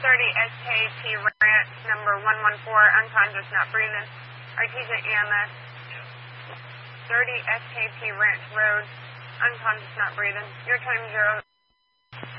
SKT Ranch, number 114, unconscious, not breathing. Artesia EMS. 30 SKT Ranch Road, unconscious, not breathing. Your time 0.